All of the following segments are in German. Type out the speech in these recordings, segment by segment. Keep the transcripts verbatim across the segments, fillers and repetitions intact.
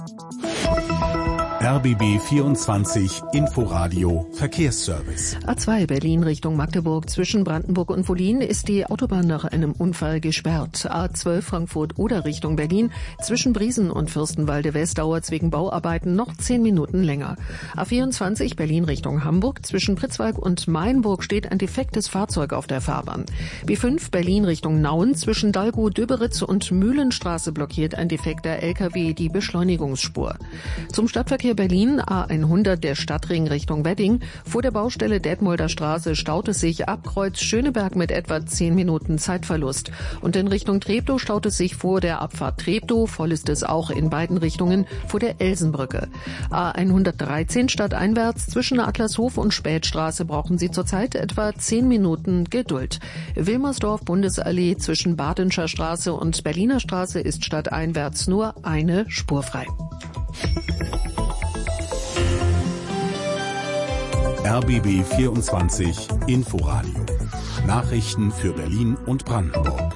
R B B vierundzwanzig Inforadio Verkehrsservice. A zwei Berlin Richtung Magdeburg zwischen Brandenburg und Wollin ist die Autobahn nach einem Unfall gesperrt. A zwölf Frankfurt-Oder Richtung Berlin zwischen Briesen und Fürstenwalde-West dauert es wegen Bauarbeiten noch zehn Minuten länger. A vierundzwanzig Berlin Richtung Hamburg zwischen Pritzwalk und Mainburg steht ein defektes Fahrzeug auf der Fahrbahn. B fünf Berlin Richtung Nauen zwischen Dalgow-Döberitz und Mühlenstraße blockiert ein defekter L K W die Beschleunigungsspur. Zum Stadtverkehr Berlin A hundert der Stadtring Richtung Wedding. Vor der Baustelle Detmolder Straße staut es sich ab Kreuz Schöneberg mit etwa zehn Minuten Zeitverlust. Und in Richtung Treptow staut es sich vor der Abfahrt Treptow. Voll ist es auch in beiden Richtungen vor der Elsenbrücke. A hundertdreizehn stadteinwärts zwischen Adlershof und Spätstraße brauchen Sie zurzeit etwa zehn Minuten Geduld. Wilmersdorf Bundesallee zwischen Badenscher Straße und Berliner Straße ist stadteinwärts nur eine Spur frei. R B B vierundzwanzig Inforadio. Nachrichten für Berlin und Brandenburg.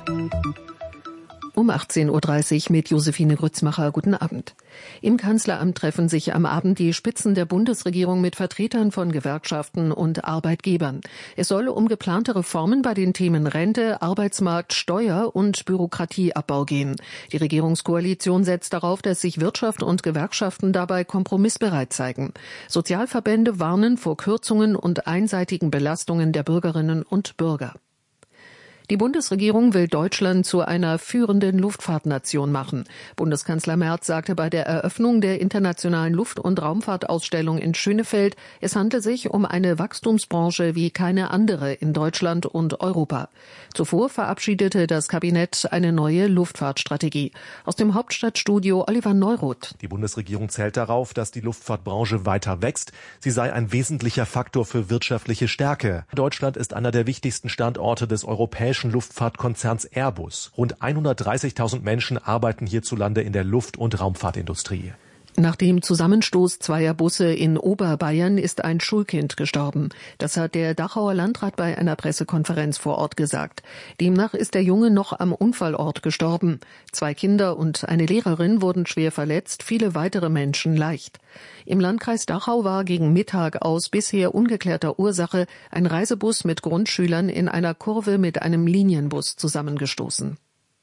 Um achtzehn Uhr dreißig mit Josephine Grützmacher. Guten Abend. Im Kanzleramt treffen sich am Abend die Spitzen der Bundesregierung mit Vertretern von Gewerkschaften und Arbeitgebern. Es soll um geplante Reformen bei den Themen Rente, Arbeitsmarkt, Steuer und Bürokratieabbau gehen. Die Regierungskoalition setzt darauf, dass sich Wirtschaft und Gewerkschaften dabei kompromissbereit zeigen. Sozialverbände warnen vor Kürzungen und einseitigen Belastungen der Bürgerinnen und Bürger. Die Bundesregierung will Deutschland zu einer führenden Luftfahrtnation machen. Bundeskanzler Merz sagte bei der Eröffnung der internationalen Luft- und Raumfahrtausstellung in Schönefeld, es handle sich um eine Wachstumsbranche wie keine andere in Deutschland und Europa. Zuvor verabschiedete das Kabinett eine neue Luftfahrtstrategie. Aus dem Hauptstadtstudio Oliver Neuroth. Die Bundesregierung zählt darauf, dass die Luftfahrtbranche weiter wächst. Sie sei ein wesentlicher Faktor für wirtschaftliche Stärke. Deutschland ist einer der wichtigsten Standorte des europäischen Luftfahrtkonzerns Airbus. Rund hundertdreißigtausend Menschen arbeiten hierzulande in der Luft- und Raumfahrtindustrie. Nach dem Zusammenstoß zweier Busse in Oberbayern ist ein Schulkind gestorben. Das hat der Dachauer Landrat bei einer Pressekonferenz vor Ort gesagt. Demnach ist der Junge noch am Unfallort gestorben. Zwei Kinder und eine Lehrerin wurden schwer verletzt, viele weitere Menschen leicht. Im Landkreis Dachau war gegen Mittag aus bisher ungeklärter Ursache ein Reisebus mit Grundschülern in einer Kurve mit einem Linienbus zusammengestoßen.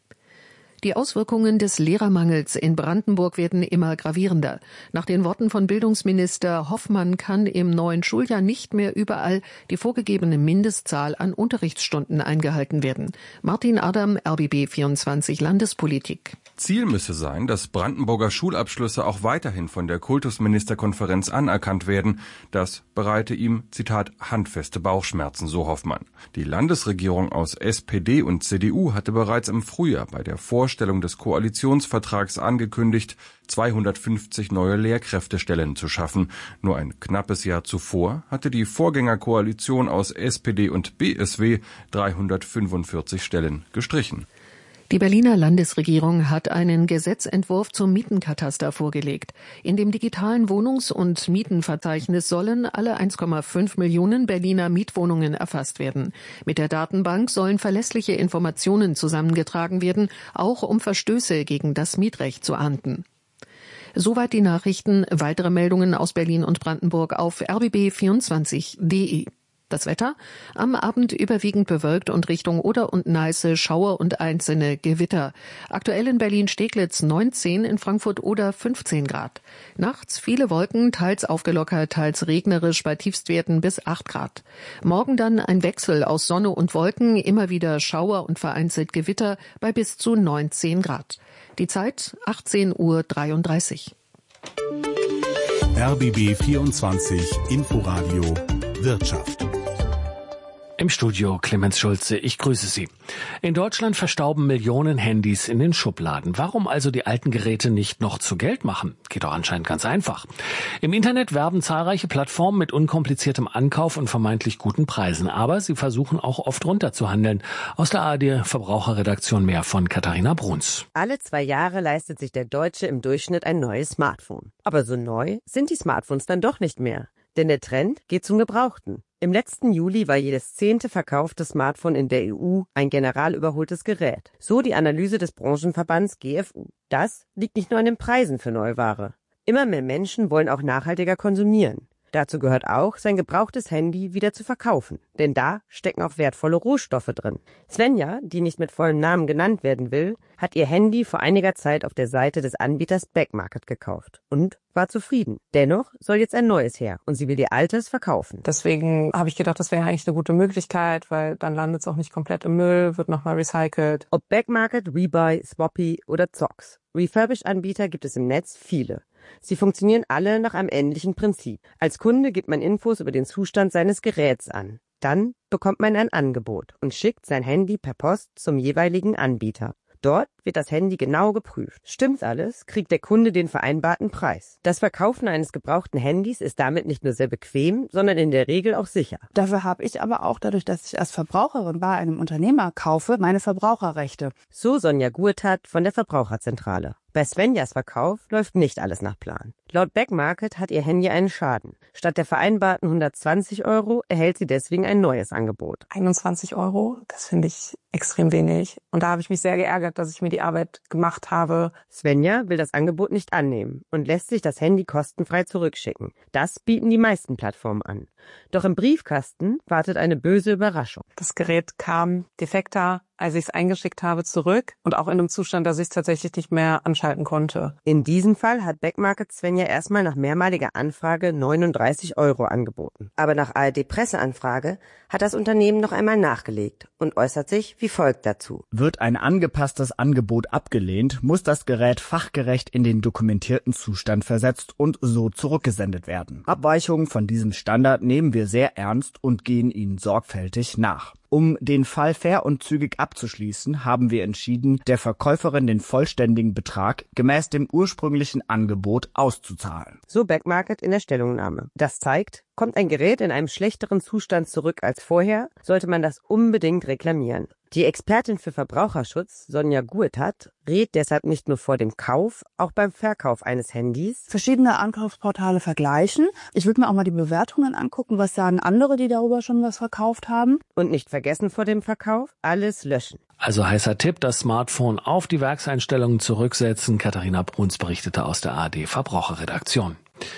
Die Auswirkungen des Lehrermangels in Brandenburg werden immer gravierender. Nach den Worten von Bildungsminister Hoffmann kann im neuen Schuljahr nicht mehr überall die vorgegebene Mindestzahl an Unterrichtsstunden eingehalten werden. Martin Adam, R B B vierundzwanzig Landespolitik. Ziel müsse sein, dass Brandenburger Schulabschlüsse auch weiterhin von der Kultusministerkonferenz anerkannt werden. Das bereite ihm, Zitat, handfeste Bauchschmerzen, so Hoffmann. Die Landesregierung aus S P D und C D U hatte bereits im Frühjahr bei der Vorstellung des Koalitionsvertrags angekündigt, zweihundertfünfzig neue Lehrkräftestellen zu schaffen. Nur ein knappes Jahr zuvor hatte die Vorgängerkoalition aus S P D und B S W dreihundertfünfundvierzig Stellen gestrichen. Die Berliner Landesregierung hat einen Gesetzentwurf zum Mietenkataster vorgelegt. In dem digitalen Wohnungs- und Mietenverzeichnis sollen alle eins Komma fünf Millionen Berliner Mietwohnungen erfasst werden. Mit der Datenbank sollen verlässliche Informationen zusammengetragen werden, auch um Verstöße gegen das Mietrecht zu ahnden. Soweit die Nachrichten. Weitere Meldungen aus Berlin und Brandenburg auf r b b vierundzwanzig punkt d e. Das Wetter? Am Abend überwiegend bewölkt und Richtung Oder und Neiße Schauer und einzelne Gewitter. Aktuell in Berlin-Steglitz neunzehn, in Frankfurt-Oder fünfzehn Grad. Nachts viele Wolken, teils aufgelockert, teils regnerisch, bei Tiefstwerten bis acht Grad. Morgen dann ein Wechsel aus Sonne und Wolken, immer wieder Schauer und vereinzelt Gewitter bei bis zu neunzehn Grad. Die Zeit achtzehn Uhr dreiunddreißig. R B B vierundzwanzig Inforadio Wirtschaft. Im Studio Clemens Schulze, ich grüße Sie. In Deutschland verstauben Millionen Handys in den Schubladen. Warum also die alten Geräte nicht noch zu Geld machen? Geht doch anscheinend ganz einfach. Im Internet werben zahlreiche Plattformen mit unkompliziertem Ankauf und vermeintlich guten Preisen. Aber sie versuchen auch oft runterzuhandeln. Aus der A R D Verbraucherredaktion mehr von Katharina Bruns. Alle zwei Jahre leistet sich der Deutsche im Durchschnitt ein neues Smartphone. Aber so neu sind die Smartphones dann doch nicht mehr. Denn der Trend geht zum Gebrauchten. Im letzten Juli war jedes zehnte verkaufte Smartphone in der E U ein generalüberholtes Gerät. So die Analyse des Branchenverbands G F U. Das liegt nicht nur an den Preisen für Neuware. Immer mehr Menschen wollen auch nachhaltiger konsumieren. Dazu gehört auch, sein gebrauchtes Handy wieder zu verkaufen. Denn da stecken auch wertvolle Rohstoffe drin. Svenja, die nicht mit vollem Namen genannt werden will, hat ihr Handy vor einiger Zeit auf der Seite des Anbieters Backmarket gekauft und war zufrieden. Dennoch soll jetzt ein neues her und sie will ihr altes verkaufen. Deswegen habe ich gedacht, das wäre eigentlich eine gute Möglichkeit, weil dann landet es auch nicht komplett im Müll, wird nochmal recycelt. Ob Backmarket, Rebuy, Swappy oder Zox. Refurbished-Anbieter gibt es im Netz viele. Sie funktionieren alle nach einem ähnlichen Prinzip. Als Kunde gibt man Infos über den Zustand seines Geräts an. Dann bekommt man ein Angebot und schickt sein Handy per Post zum jeweiligen Anbieter. Dort wird das Handy genau geprüft. Stimmt alles, kriegt der Kunde den vereinbarten Preis. Das Verkaufen eines gebrauchten Handys ist damit nicht nur sehr bequem, sondern in der Regel auch sicher. Dafür habe ich aber auch, dadurch, dass ich als Verbraucherin bei einem Unternehmer kaufe, meine Verbraucherrechte. So Sonja Gurtat von der Verbraucherzentrale. Bei Svenjas Verkauf läuft nicht alles nach Plan. Laut Backmarket hat ihr Handy einen Schaden. Statt der vereinbarten hundertzwanzig Euro erhält sie deswegen ein neues Angebot. einundzwanzig Euro, das finde ich extrem wenig. Und da habe ich mich sehr geärgert, dass ich mir die Arbeit gemacht habe. Svenja will das Angebot nicht annehmen und lässt sich das Handy kostenfrei zurückschicken. Das bieten die meisten Plattformen an. Doch im Briefkasten wartet eine böse Überraschung. Das Gerät kam defekter, als ich es eingeschickt habe, zurück und auch in einem Zustand, dass ich es tatsächlich nicht mehr anschalten konnte. In diesem Fall hat Backmarket Svenja erstmal nach mehrmaliger Anfrage neununddreißig Euro angeboten. Aber nach A R D-Presseanfrage hat das Unternehmen noch einmal nachgelegt und äußert sich wie folgt dazu. Wird ein angepasstes Angebot abgelehnt, muss das Gerät fachgerecht in den dokumentierten Zustand versetzt und so zurückgesendet werden. Abweichungen von diesem Standard nehmen wir sehr ernst und gehen ihnen sorgfältig nach. Um den Fall fair und zügig abzuschließen, haben wir entschieden, der Verkäuferin den vollständigen Betrag gemäß dem ursprünglichen Angebot auszuzahlen. So Backmarket in der Stellungnahme. Das zeigt, kommt ein Gerät in einem schlechteren Zustand zurück als vorher, sollte man das unbedingt reklamieren. Die Expertin für Verbraucherschutz, Sonja Gurtat, rät deshalb nicht nur vor dem Kauf, auch beim Verkauf eines Handys. Verschiedene Ankaufsportale vergleichen. Ich würde mir auch mal die Bewertungen angucken, was sagen andere, die darüber schon was verkauft haben. Und nicht vergessen vor dem Verkauf, alles löschen. Also heißer Tipp, das Smartphone auf die Werkseinstellungen zurücksetzen. Katharina Bruns berichtete aus der A R D Verbraucherredaktion.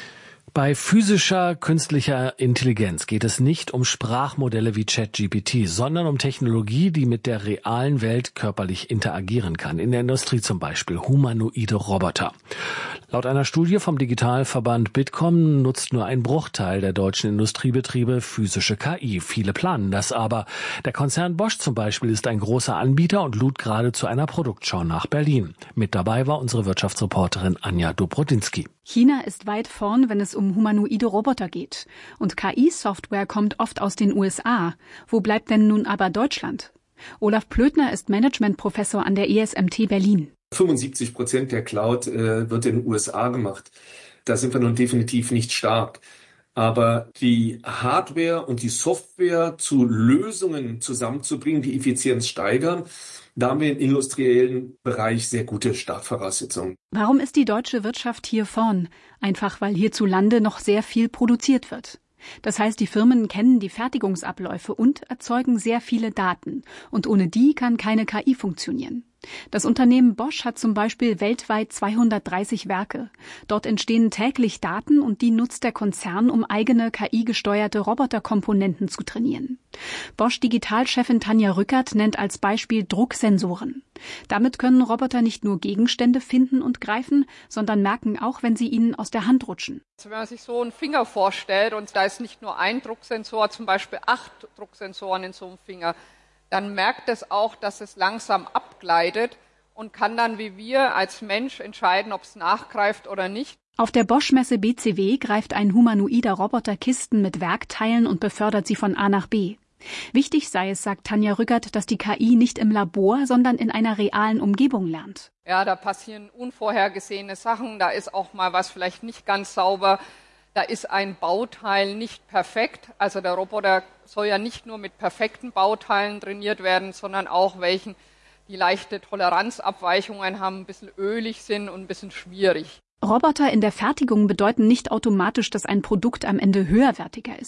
Bei physischer künstlicher Intelligenz geht es nicht um Sprachmodelle wie ChatGPT, sondern um Technologie, die mit der realen Welt körperlich interagieren kann. In der Industrie zum Beispiel humanoide Roboter. Laut einer Studie vom Digitalverband Bitkom nutzt nur ein Bruchteil der deutschen Industriebetriebe physische K I. Viele planen das aber. Der Konzern Bosch zum Beispiel ist ein großer Anbieter und lud gerade zu einer Produktschau nach Berlin. Mit dabei war unsere Wirtschaftsreporterin Anja Dobrodinsky. China ist weit vorn, wenn es um humanoide Roboter geht. Und K I-Software kommt oft aus den U S A. Wo bleibt denn nun aber Deutschland? Olaf Plötner ist Managementprofessor an der E S M T Berlin. fünfundsiebzig Prozent der Cloud äh, wird in den U S A gemacht. Da sind wir nun definitiv nicht stark. Aber die Hardware und die Software zu Lösungen zusammenzubringen, die Effizienz steigern, da haben wir im industriellen Bereich sehr gute Startvoraussetzungen. Warum ist die deutsche Wirtschaft hier vorn? Einfach weil hierzulande noch sehr viel produziert wird. Das heißt, die Firmen kennen die Fertigungsabläufe und erzeugen sehr viele Daten. Und ohne die kann keine K I funktionieren. Das Unternehmen Bosch hat zum Beispiel weltweit zweihundertdreißig Werke. Dort entstehen täglich Daten und die nutzt der Konzern, um eigene K I-gesteuerte Roboterkomponenten zu trainieren. Bosch-Digitalchefin Tanja Rückert nennt als Beispiel Drucksensoren. Damit können Roboter nicht nur Gegenstände finden und greifen, sondern merken auch, wenn sie ihnen aus der Hand rutschen. Also wenn man sich so einen Finger vorstellt und da ist nicht nur ein Drucksensor, zum Beispiel acht Drucksensoren in so einem Finger, dann merkt es auch, dass es langsam abgleitet und kann dann wie wir als Mensch entscheiden, ob es nachgreift oder nicht. Auf der Bosch-Messe B C W greift ein humanoider Roboter Kisten mit Werkteilen und befördert sie von A nach B. Wichtig sei es, sagt Tanja Rückert, dass die K I nicht im Labor, sondern in einer realen Umgebung lernt. Ja, da passieren unvorhergesehene Sachen, da ist auch mal was vielleicht nicht ganz sauber. Da ist ein Bauteil nicht perfekt. Also der Roboter soll ja nicht nur mit perfekten Bauteilen trainiert werden, sondern auch welchen, die leichte Toleranzabweichungen haben, ein bisschen ölig sind und ein bisschen schwierig. Roboter in der Fertigung bedeuten nicht automatisch, dass ein Produkt am Ende höherwertiger ist.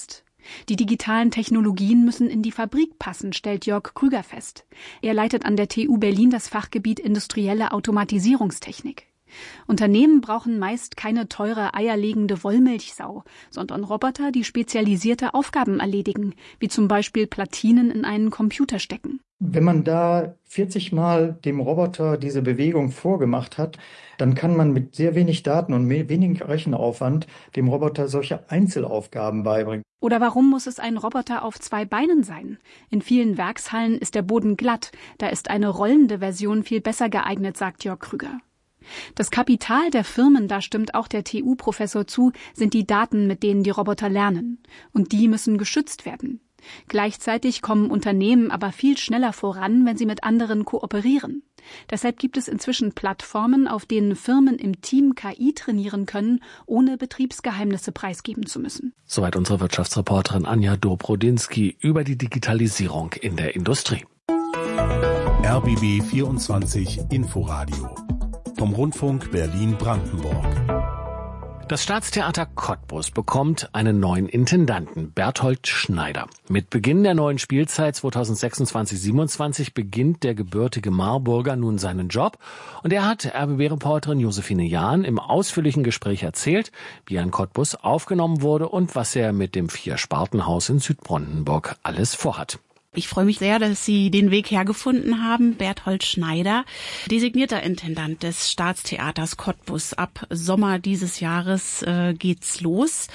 Die digitalen Technologien müssen in die Fabrik passen, stellt Jörg Krüger fest. Er leitet an der T U Berlin das Fachgebiet Industrielle Automatisierungstechnik. Unternehmen brauchen meist keine teure eierlegende Wollmilchsau, sondern Roboter, die spezialisierte Aufgaben erledigen, wie zum Beispiel Platinen in einen Computer stecken. Wenn man da vierzig Mal dem Roboter diese Bewegung vorgemacht hat, dann kann man mit sehr wenig Daten und wenig Rechenaufwand dem Roboter solche Einzelaufgaben beibringen. Oder warum muss es ein Roboter auf zwei Beinen sein? In vielen Werkshallen ist der Boden glatt, da ist eine rollende Version viel besser geeignet, sagt Jörg Krüger. Das Kapital der Firmen, da stimmt auch der T U-Professor zu, sind die Daten, mit denen die Roboter lernen. Und die müssen geschützt werden. Gleichzeitig kommen Unternehmen aber viel schneller voran, wenn sie mit anderen kooperieren. Deshalb gibt es inzwischen Plattformen, auf denen Firmen im Team K I trainieren können, ohne Betriebsgeheimnisse preisgeben zu müssen. Soweit unsere Wirtschaftsreporterin Anja Dobrodinsky über die Digitalisierung in der Industrie. R B B vierundzwanzig Inforadio vom Rundfunk Berlin-Brandenburg. Das Staatstheater Cottbus bekommt einen neuen Intendanten, Berthold Schneider. Mit Beginn der neuen Spielzeit zweitausendsechsundzwanzig siebenundzwanzig beginnt der gebürtige Marburger nun seinen Job. Und er hat R B B-Reporterin Josephine Jahn im ausführlichen Gespräch erzählt, wie er in Cottbus aufgenommen wurde und was er mit dem Vier-Spartenhaus in Südbrandenburg alles vorhat. Ich freue mich sehr, dass Sie den Weg hergefunden haben. Berthold Schneider, designierter Intendant des Staatstheaters Cottbus. Ab Sommer dieses Jahres äh, geht's los.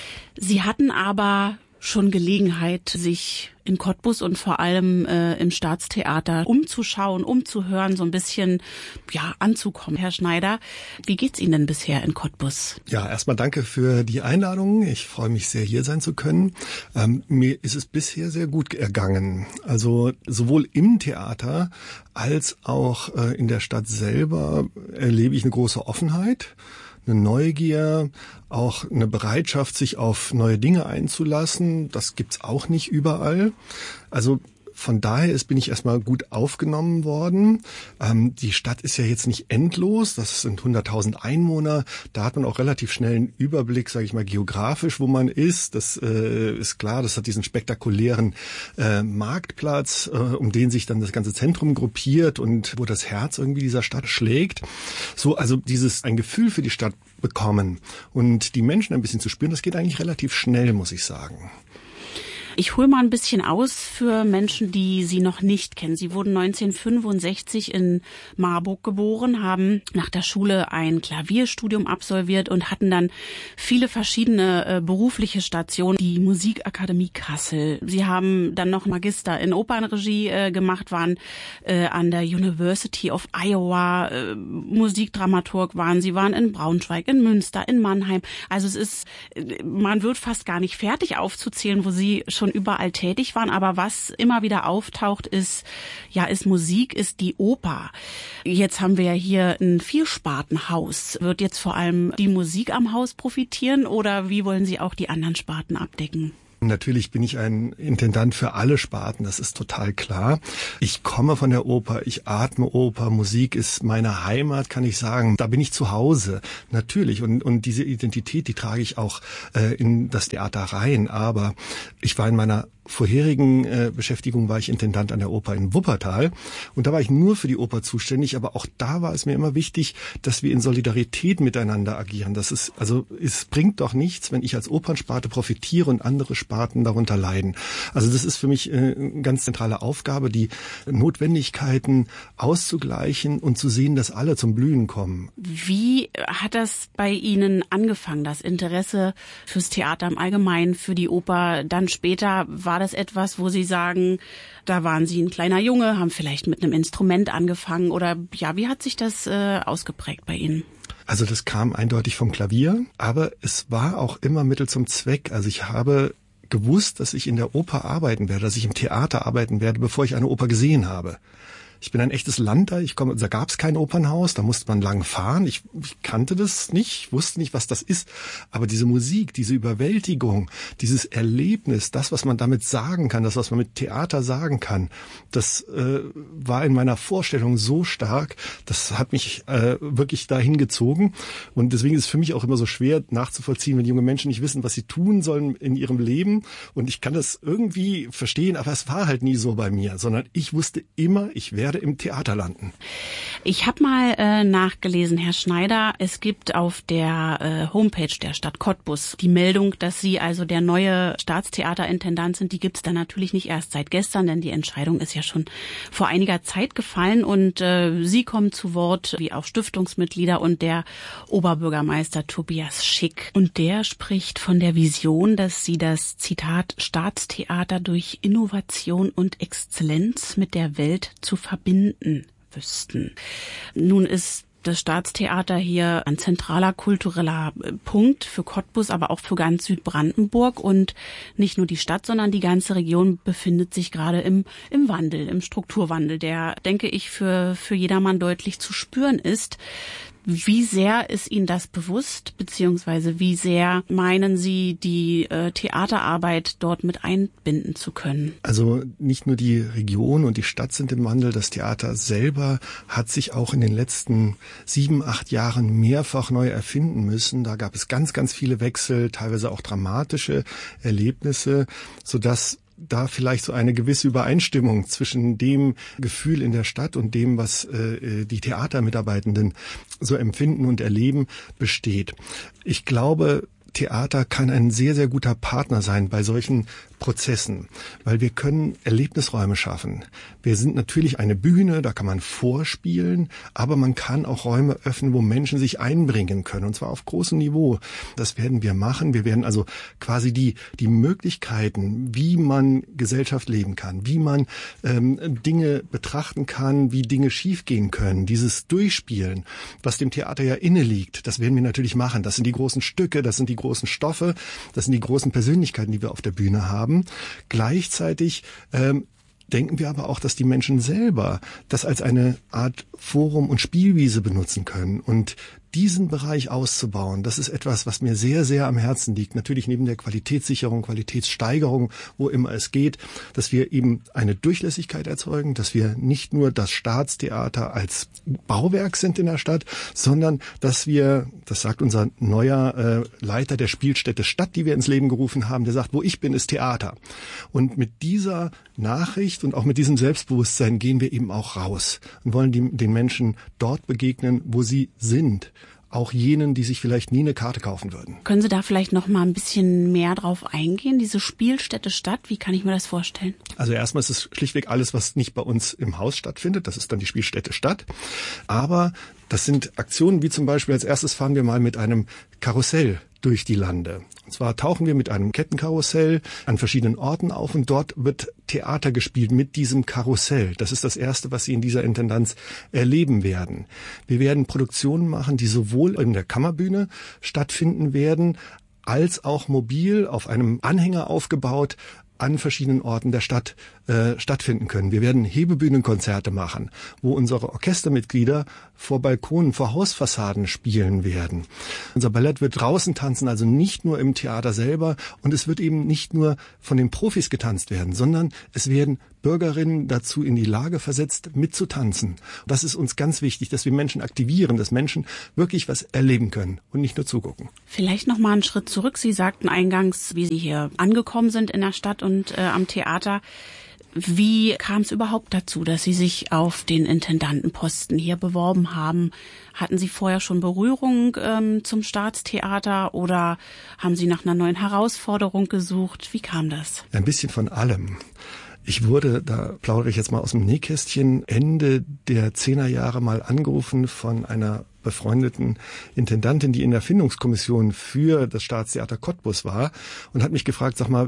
Sie hatten aber schon Gelegenheit, sich in Cottbus und vor allem äh, im Staatstheater umzuschauen, umzuhören, so ein bisschen ja anzukommen. Herr Schneider, wie geht's Ihnen denn bisher in Cottbus? Ja, erstmal danke für die Einladung. Ich freue mich sehr, hier sein zu können. Ähm, mir ist es bisher sehr gut ergangen. Also sowohl im Theater als auch äh, in der Stadt selber erlebe ich eine große Offenheit, eine Neugier, auch eine Bereitschaft, sich auf neue Dinge einzulassen. Das gibt's auch nicht überall. Also von daher ist, bin ich erstmal gut aufgenommen worden. Ähm, die Stadt ist ja jetzt nicht endlos. Das sind hunderttausend Einwohner. Da hat man auch relativ schnell einen Überblick, sage ich mal, geografisch, wo man ist. Das äh, ist klar, das hat diesen spektakulären äh, Marktplatz, äh, um den sich dann das ganze Zentrum gruppiert und wo das Herz irgendwie dieser Stadt schlägt. So, also dieses ein Gefühl für die Stadt bekommen und die Menschen ein bisschen zu spüren, das geht eigentlich relativ schnell, muss ich sagen. Ich hole mal ein bisschen aus für Menschen, die Sie noch nicht kennen. Sie wurden neunzehnhundertfünfundsechzig in Marburg geboren, haben nach der Schule ein Klavierstudium absolviert und hatten dann viele verschiedene äh, berufliche Stationen. Die Musikakademie Kassel. Sie haben dann noch Magister in Opernregie äh, gemacht, waren äh, an der University of Iowa, äh, Musikdramaturg waren Sie, waren in Braunschweig, in Münster, in Mannheim. Also es ist, man wird fast gar nicht fertig aufzuzählen, wo Sie schon überall tätig waren, aber was immer wieder auftaucht, ist, ja, ist Musik, ist die Oper. Jetzt haben wir ja hier ein Vierspartenhaus. Wird jetzt vor allem die Musik am Haus profitieren oder wie wollen Sie auch die anderen Sparten abdecken? Natürlich bin ich ein Intendant für alle Sparten, das ist total klar. Ich komme von der Oper, ich atme Oper, Musik ist meine Heimat, kann ich sagen. Da bin ich zu Hause, natürlich. Und, und diese Identität, die trage ich auch äh, in das Theater rein. Aber ich war in meiner vorherigen äh, Beschäftigung war ich Intendant an der Oper in Wuppertal und da war ich nur für die Oper zuständig, aber auch da war es mir immer wichtig, dass wir in Solidarität miteinander agieren. Das ist, also es bringt doch nichts, wenn ich als Opernsparte profitiere und andere Sparten darunter leiden. Also das ist für mich äh, eine ganz zentrale Aufgabe, die Notwendigkeiten auszugleichen und zu sehen, dass alle zum Blühen kommen. Wie hat das bei Ihnen angefangen, das Interesse fürs Theater im Allgemeinen, für die Oper? Dann später war War das etwas, wo Sie sagen, da waren Sie ein kleiner Junge, haben vielleicht mit einem Instrument angefangen oder ja, wie hat sich das äh, ausgeprägt bei Ihnen? Also das kam eindeutig vom Klavier, aber es war auch immer Mittel zum Zweck. Also ich habe gewusst, dass ich in der Oper arbeiten werde, dass ich im Theater arbeiten werde, bevor ich eine Oper gesehen habe. Ich bin ein echtes Land da. Ich komme, da gab es kein Opernhaus, da musste man lang fahren. Ich, ich kannte das nicht, wusste nicht, was das ist. Aber diese Musik, diese Überwältigung, dieses Erlebnis, das, was man damit sagen kann, das, was man mit Theater sagen kann, das äh, war in meiner Vorstellung so stark, das hat mich äh, wirklich dahin gezogen. Und deswegen ist es für mich auch immer so schwer nachzuvollziehen, wenn junge Menschen nicht wissen, was sie tun sollen in ihrem Leben. Und ich kann das irgendwie verstehen, aber es war halt nie so bei mir, sondern ich wusste immer, ich werde im Theater landen. Ich habe mal äh, nachgelesen, Herr Schneider, es gibt auf der äh, Homepage der Stadt Cottbus die Meldung, dass Sie also der neue Staatstheaterintendant sind. Die gibt's dann natürlich nicht erst seit gestern, denn die Entscheidung ist ja schon vor einiger Zeit gefallen. Und äh, Sie kommen zu Wort, wie auch Stiftungsmitglieder und der Oberbürgermeister Tobias Schick. Und der spricht von der Vision, dass Sie das, Zitat, Staatstheater durch Innovation und Exzellenz mit der Welt zu verbinden wüssten. Nun ist das Staatstheater hier ein zentraler kultureller Punkt für Cottbus, aber auch für ganz Südbrandenburg. Und nicht nur die Stadt, sondern die ganze Region befindet sich gerade im, im Wandel, im Strukturwandel, der, denke ich, für, für jedermann deutlich zu spüren ist. Wie sehr ist Ihnen das bewusst, beziehungsweise wie sehr meinen Sie, die äh, Theaterarbeit dort mit einbinden zu können? Also nicht nur die Region und die Stadt sind im Wandel, das Theater selber hat sich auch in den letzten sieben, acht Jahren mehrfach neu erfinden müssen. Da gab es ganz, ganz viele Wechsel, teilweise auch dramatische Erlebnisse, sodass da vielleicht so eine gewisse Übereinstimmung zwischen dem Gefühl in der Stadt und dem, was äh, die Theatermitarbeitenden so empfinden und erleben, besteht. Ich glaube, Theater kann ein sehr, sehr guter Partner sein bei solchen Prozessen, weil wir können Erlebnisräume schaffen. Wir sind natürlich eine Bühne, da kann man vorspielen, aber man kann auch Räume öffnen, wo Menschen sich einbringen können, und zwar auf großem Niveau. Das werden wir machen. Wir werden also quasi die die Möglichkeiten, wie man Gesellschaft leben kann, wie man ähm, Dinge betrachten kann, wie Dinge schiefgehen können, dieses Durchspielen, was dem Theater ja inne liegt, das werden wir natürlich machen. Das sind die großen Stücke, das sind die großen Stoffe, das sind die großen Persönlichkeiten, die wir auf der Bühne haben. Gleichzeitig ähm, denken wir aber auch, dass die Menschen selber das als eine Art Forum und Spielwiese benutzen können. Und diesen Bereich auszubauen, das ist etwas, was mir sehr, sehr am Herzen liegt. Natürlich neben der Qualitätssicherung, Qualitätssteigerung, wo immer es geht, dass wir eben eine Durchlässigkeit erzeugen, dass wir nicht nur das Staatstheater als Bauwerk sind in der Stadt, sondern dass wir, das sagt unser neuer äh, Leiter der Spielstätte Stadt, die wir ins Leben gerufen haben, der sagt, wo ich bin, ist Theater. Und mit dieser Nachricht und auch mit diesem Selbstbewusstsein gehen wir eben auch raus und wollen die, den Menschen dort begegnen, wo sie sind. Auch jenen, die sich vielleicht nie eine Karte kaufen würden. Können Sie da vielleicht noch mal ein bisschen mehr drauf eingehen? Diese Spielstätte Stadt, wie kann ich mir das vorstellen? Also erstmal ist es schlichtweg alles, was nicht bei uns im Haus stattfindet. Das ist dann die Spielstätte Stadt. Aber das sind Aktionen wie zum Beispiel, als erstes fahren wir mal mit einem Karussell durch die Lande. Und zwar tauchen wir mit einem Kettenkarussell an verschiedenen Orten auf und dort wird Theater gespielt mit diesem Karussell. Das ist das Erste, was Sie in dieser Intendanz erleben werden. Wir werden Produktionen machen, die sowohl in der Kammerbühne stattfinden werden, als auch mobil auf einem Anhänger aufgebaut an verschiedenen Orten der Stadt äh, stattfinden können. Wir werden Hebebühnenkonzerte machen, wo unsere Orchestermitglieder vor Balkonen, vor Hausfassaden spielen werden. Unser Ballett wird draußen tanzen, also nicht nur im Theater selber, und es wird eben nicht nur von den Profis getanzt werden, sondern es werden Bürgerinnen dazu in die Lage versetzt, mitzutanzen. Das ist uns ganz wichtig, dass wir Menschen aktivieren, dass Menschen wirklich was erleben können und nicht nur zugucken. Vielleicht noch mal einen Schritt zurück. Sie sagten eingangs, wie Sie hier angekommen sind in der Stadt und äh, am Theater. Wie kam es überhaupt dazu, dass Sie sich auf den Intendantenposten hier beworben haben? Hatten Sie vorher schon Berührung ähm, zum Staatstheater oder haben Sie nach einer neuen Herausforderung gesucht? Wie kam das? Ein bisschen von allem. Ich wurde, da plaudere ich jetzt mal aus dem Nähkästchen, Ende der Zehnerjahre mal angerufen von einer befreundeten Intendantin, die in der Findungskommission für das Staatstheater Cottbus war und hat mich gefragt, sag mal,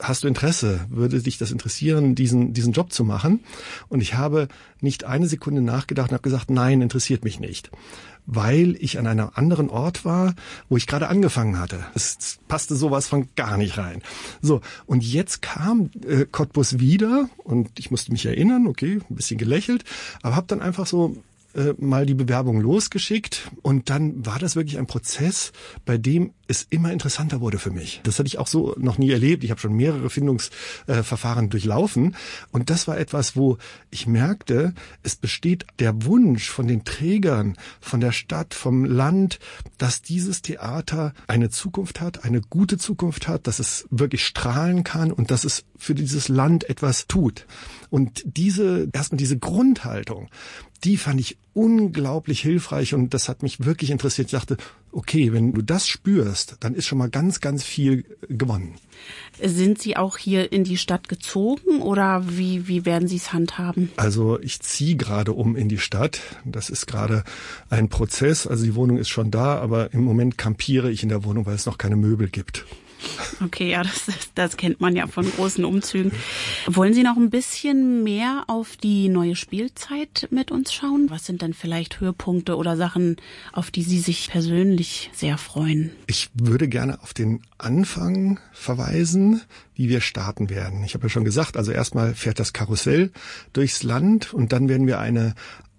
hast du Interesse? Würde dich das interessieren, diesen, diesen Job zu machen? Und ich habe nicht eine Sekunde nachgedacht und habe gesagt, nein, interessiert mich nicht. Weil ich an einem anderen Ort war, wo ich gerade angefangen hatte. Es passte sowas von gar nicht rein. So, und jetzt kam äh, Cottbus wieder und ich musste mich erinnern, okay, ein bisschen gelächelt, aber habe dann einfach so äh, mal die Bewerbung losgeschickt und dann war das wirklich ein Prozess, bei dem es immer interessanter wurde für mich. Das hatte ich auch so noch nie erlebt. Ich habe schon mehrere Findungsverfahren äh, durchlaufen und das war etwas, wo ich merkte, es besteht der Wunsch von den Trägern, von der Stadt, vom Land, dass dieses Theater eine Zukunft hat, eine gute Zukunft hat, dass es wirklich strahlen kann und dass es für dieses Land etwas tut. Und diese, erstmal diese Grundhaltung, die fand ich unglaublich hilfreich und das hat mich wirklich interessiert. Ich dachte, okay, wenn du das spürst, dann ist schon mal ganz, ganz viel gewonnen. Sind Sie auch hier in die Stadt gezogen oder wie, wie werden Sie es handhaben? Also ich ziehe gerade um in die Stadt. Das ist gerade ein Prozess. Also die Wohnung ist schon da, aber im Moment kampiere ich in der Wohnung, weil es noch keine Möbel gibt. Okay, ja, das, das kennt man ja von großen Umzügen. Wollen Sie noch ein bisschen mehr auf die neue Spielzeit mit uns schauen? Was sind denn vielleicht Höhepunkte oder Sachen, auf die Sie sich persönlich sehr freuen? Ich würde gerne auf den Anfang verweisen, wie wir starten werden. Ich habe ja schon gesagt, also erstmal fährt das Karussell durchs Land und dann werden wir eine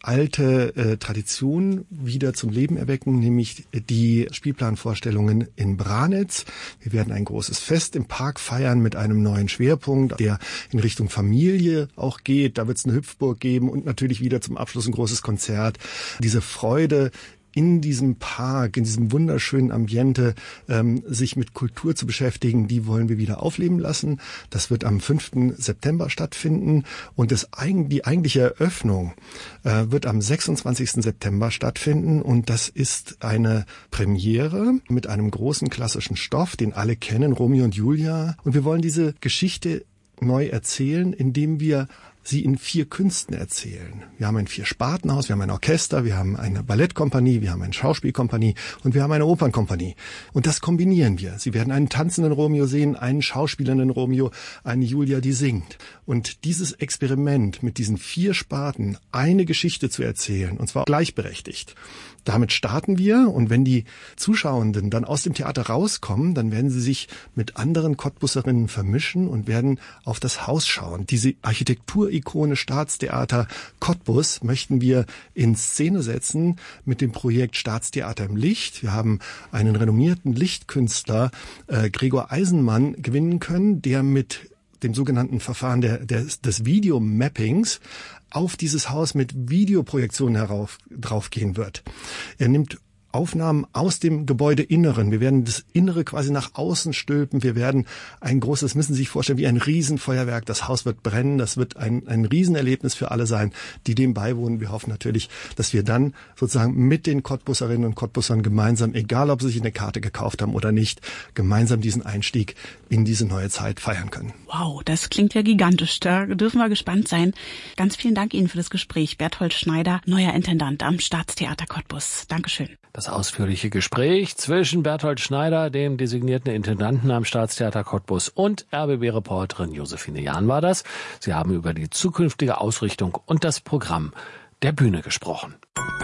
alte äh, Tradition wieder zum Leben erwecken, nämlich die Spielplanvorstellungen in Branitz. Wir werden ein großes Fest im Park feiern mit einem neuen Schwerpunkt, der in Richtung Familie auch geht. Da wird es eine Hüpfburg geben und natürlich wieder zum Abschluss ein großes Konzert. Diese Freude in diesem Park, in diesem wunderschönen Ambiente, ähm, sich mit Kultur zu beschäftigen, die wollen wir wieder aufleben lassen. Das wird am fünften September stattfinden und das, die eigentliche Eröffnung äh, wird am sechsundzwanzigsten September stattfinden und das ist eine Premiere mit einem großen klassischen Stoff, den alle kennen, Romeo und Julia. Und wir wollen diese Geschichte neu erzählen, indem wir sie in vier Künsten erzählen. Wir haben ein Vier-Spartenhaus, wir haben ein Orchester, wir haben eine Ballettkompanie, wir haben eine Schauspielkompanie und wir haben eine Opernkompanie. Und das kombinieren wir. Sie werden einen tanzenden Romeo sehen, einen schauspielenden Romeo, eine Julia, die singt. Und dieses Experiment mit diesen vier Sparten, eine Geschichte zu erzählen, und zwar gleichberechtigt, damit starten wir und wenn die Zuschauenden dann aus dem Theater rauskommen, dann werden sie sich mit anderen Cottbusserinnen vermischen und werden auf das Haus schauen. Diese Architekturikone Staatstheater Cottbus möchten wir in Szene setzen mit dem Projekt Staatstheater im Licht. Wir haben einen renommierten Lichtkünstler, äh, Gregor Eisenmann, gewinnen können, der mit dem sogenannten Verfahren der, der, des Videomappings auf dieses Haus mit Videoprojektionen herauf, draufgehen wird. Er nimmt Aufnahmen aus dem Gebäudeinneren. Wir werden das Innere quasi nach außen stülpen. Wir werden ein großes, müssen Sie sich vorstellen, wie ein Riesenfeuerwerk. Das Haus wird brennen. Das wird ein, ein Riesenerlebnis für alle sein, die dem beiwohnen. Wir hoffen natürlich, dass wir dann sozusagen mit den Cottbusserinnen und Cottbussern gemeinsam, egal ob sie sich eine Karte gekauft haben oder nicht, gemeinsam diesen Einstieg in diese neue Zeit feiern können. Wow, das klingt ja gigantisch. Da dürfen wir gespannt sein. Ganz vielen Dank Ihnen für das Gespräch. Berthold Schneider, neuer Intendant am Staatstheater Cottbus. Dankeschön. Das ausführliche Gespräch zwischen Berthold Schneider, dem designierten Intendanten am Staatstheater Cottbus, und R B B-Reporterin Josephine Jahn war das. Sie haben über die zukünftige Ausrichtung und das Programm der Bühne gesprochen.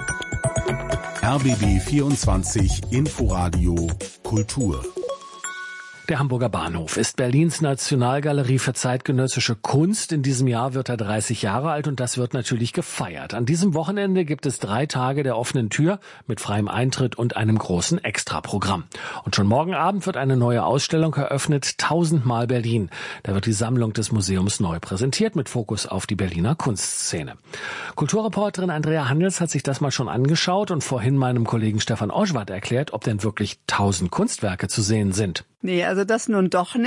R B B vierundzwanzig Inforadio Kultur. Der Hamburger Bahnhof ist Berlins Nationalgalerie für zeitgenössische Kunst. In diesem Jahr wird er dreißig Jahre alt und das wird natürlich gefeiert. An diesem Wochenende gibt es drei Tage der offenen Tür mit freiem Eintritt und einem großen Extraprogramm. Und schon morgen Abend wird eine neue Ausstellung eröffnet, Tausendmal Berlin. Da wird die Sammlung des Museums neu präsentiert mit Fokus auf die Berliner Kunstszene. Kulturreporterin Andrea Handels hat sich das mal schon angeschaut und vorhin meinem Kollegen Stefan Oschwart erklärt, ob denn wirklich tausend Kunstwerke zu sehen sind. Nee, also das nun doch nicht.